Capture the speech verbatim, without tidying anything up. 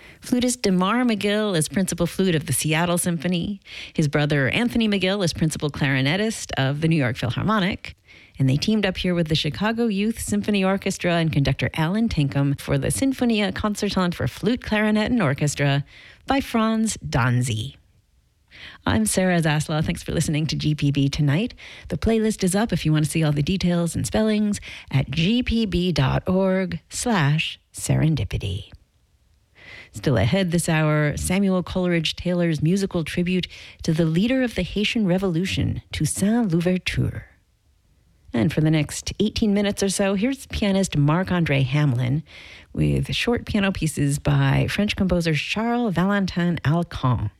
Flutist DeMar McGill is principal flute of the Seattle Symphony. His brother Anthony McGill is principal clarinetist of the New York Philharmonic. And they teamed up here with the Chicago Youth Symphony Orchestra and conductor Alan Tinkham for the Sinfonia Concertante for Flute, Clarinet, and Orchestra by Franz Danzy. I'm Sarah Zaslav. Thanks for listening to G P B Tonight. The playlist is up if you want to see all the details and spellings at gpb.org slash serendipity. Still ahead this hour, Samuel Coleridge Taylor's musical tribute to the leader of the Haitian Revolution, Toussaint Louverture. And for the next eighteen minutes or so, here's pianist Marc-André Hamelin with short piano pieces by French composer Charles Valentin Alcan.